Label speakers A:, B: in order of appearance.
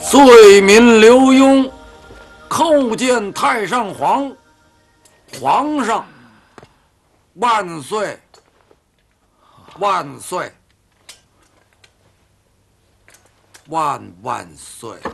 A: 罪民刘墉叩见太上皇，皇上万岁！万岁！万岁！